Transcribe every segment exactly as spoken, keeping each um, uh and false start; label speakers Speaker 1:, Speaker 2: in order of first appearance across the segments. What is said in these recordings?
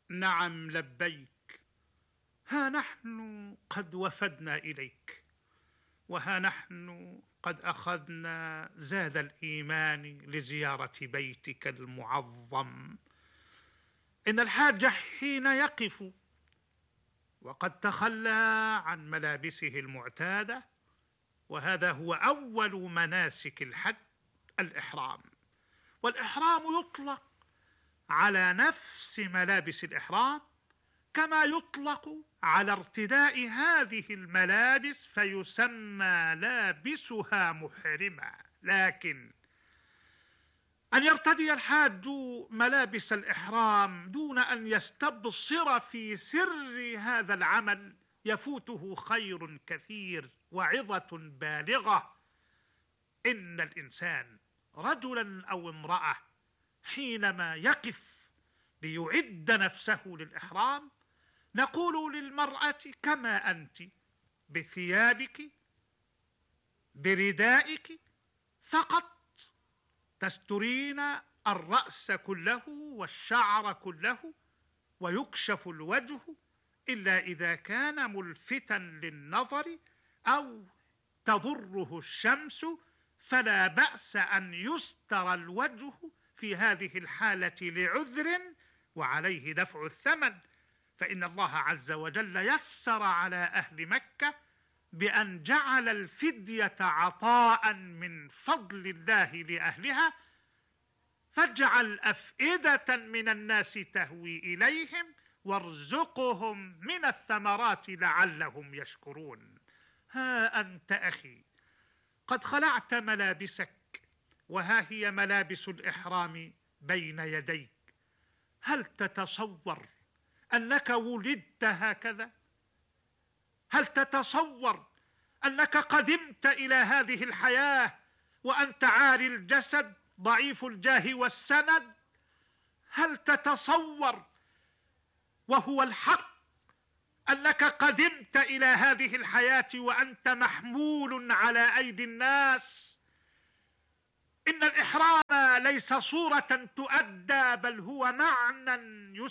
Speaker 1: نعم لبيك. ها نحن قد وفدنا إليك، وها نحن قد أخذنا زاد الإيمان لزيارة بيتك المعظم. إن الحاج حين يقف وقد تخلى عن ملابسه المعتادة، وهذا هو أول مناسك الحج الإحرام، والإحرام يطلق على نفس ملابس الإحرام كما يطلق على ارتداء هذه الملابس فيسمى لابسها محرما. لكن أن يرتدي الحاج ملابس الإحرام دون أن يستبصر في سر هذا العمل يفوته خير كثير وعظة بالغة. إن الإنسان رجلا أو امرأة حينما يقف ليعد نفسه للإحرام نقول للمرأة كما أنت بثيابك بردائك فقط تسترين الرأس كله والشعر كله ويكشف الوجه إلا إذا كان ملفتا للنظر أو تضره الشمس، فلا بأس أن يستر الوجه في هذه الحالة لعذر وعليه دفع الثمن. فإن الله عز وجل يسر على أهل مكة بأن جعل الفدية عطاء من فضل الله لأهلها، فاجعل أفئدة من الناس تهوي إليهم وارزقهم من الثمرات لعلهم يشكرون. ها أنت أخي قد خلعت ملابسك وها هي ملابس الإحرام بين يديك. هل تتصور أنك ولدت هكذا؟ هل تتصور أنك قدمت إلى هذه الحياة وأنت عاري الجسد ضعيف الجاه والسند؟ هل تتصور وهو الحق أنك قدمت إلى هذه الحياة وأنت محمول على أيدي الناس؟ إن الإحرام ليس صورة تؤدى، بل هو معنى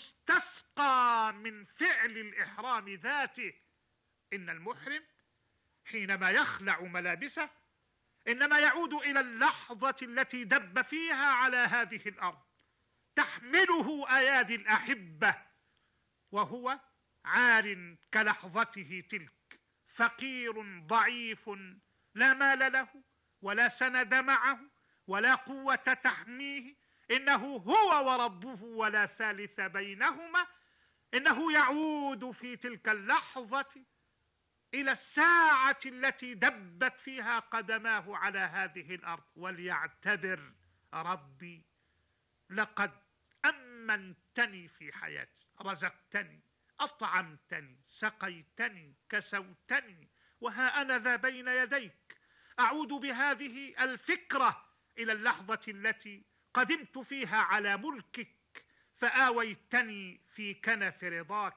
Speaker 1: يستسقى من فعل الإحرام ذاته. إن المحرم حينما يخلع ملابسه إنما يعود إلى اللحظة التي دب فيها على هذه الأرض تحمله أيادي الأحبة، وهو عار كلحظته تلك، فقير ضعيف لا مال له ولا سند معه ولا قوة تحميه. إنه هو وربه ولا ثالث بينهما. إنه يعود في تلك اللحظة إلى الساعة التي دبت فيها قدماه على هذه الأرض وليعتبر ربي لقد أمنتني في حياتي، رزقتني، أطعمتني، سقيتني، كسوتني، وها أنا ذا بين يديك. أعود بهذه الفكرة إلى اللحظة التي قدمت فيها على ملكك فآويتني في كنف رضاك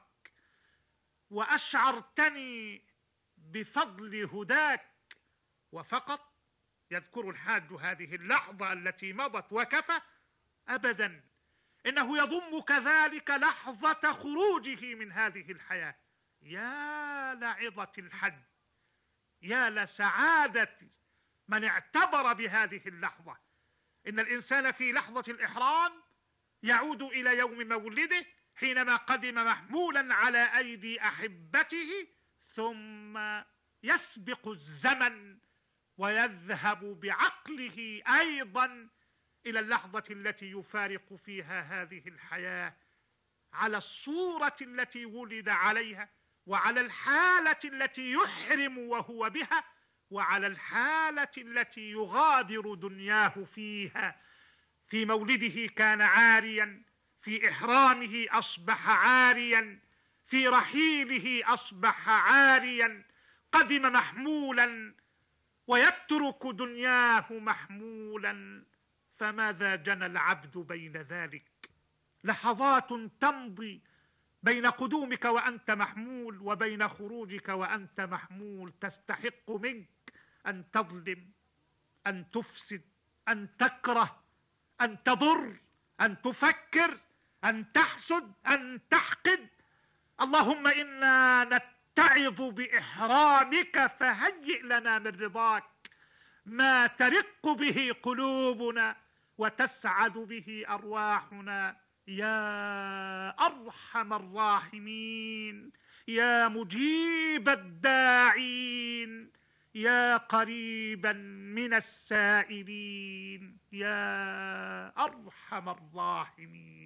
Speaker 1: وأشعرتني بفضل هداك. وفقط يذكر الحاج هذه اللحظة التي مضت وكفى. أبدا، إنه يضم كذلك لحظة خروجه من هذه الحياة. يا لعظة الحج، يا لسعادة من اعتبر بهذه اللحظة. إن الإنسان في لحظة الإحرام يعود إلى يوم مولده حينما قدم محمولا على أيدي أحبته، ثم يسبق الزمن ويذهب بعقله أيضا إلى اللحظة التي يفارق فيها هذه الحياة على الصورة التي ولد عليها، وعلى الحالة التي يحرم وهو بها، وعلى الحالة التي يغادر دنياه فيها. في مولده كان عاريا، في إحرامه أصبح عاريا، في رحيله أصبح عاريا، قدم محمولا ويترك دنياه محمولا. فماذا جنى العبد بين ذلك؟ لحظات تمضي بين قدومك وأنت محمول وبين خروجك وأنت محمول، تستحق منك أن تظلم، أن تفسد، أن تكره، أن تضر، أن تفكر، أن تحسد، أن تحقد. اللهم إنا نتعظ بإحرامك فهيئ لنا من رضاك ما ترق به قلوبنا وتسعد به أرواحنا يا أرحم الراحمين، يا مجيب الداعين، يا قريبا من السائلين، يا أرحم الراحمين.